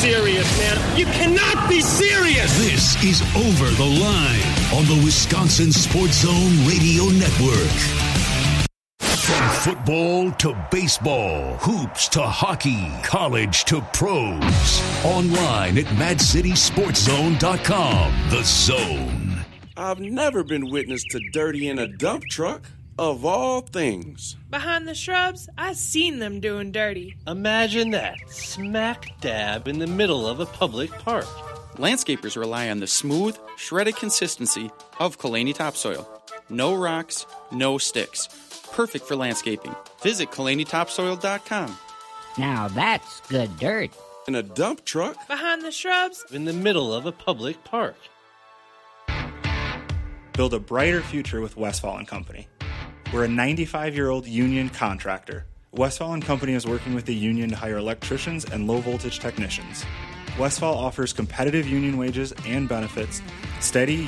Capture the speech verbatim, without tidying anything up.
serious, man. You cannot be serious. This is Over the Line on the Wisconsin Sports Zone Radio Network. From football to baseball, hoops to hockey, college to pros. Online at mad city sports zone dot com. The Zone. I've never been witness to dirty in a dump truck, of all things. Behind the shrubs, I seen them doing dirty. Imagine that, smack dab in the middle of a public park. Landscapers rely on the smooth, shredded consistency of Kalani topsoil. No rocks, no sticks. Perfect for landscaping. Visit kalani topsoil dot com. Now that's good dirt. In a dump truck? Behind the shrubs? In the middle of a public park. Build a brighter future with Westfall and Company. We're a ninety-five-year-old union contractor. Westfall and Company is working with the union to hire electricians and low-voltage technicians. Westfall offers competitive union wages and benefits, steady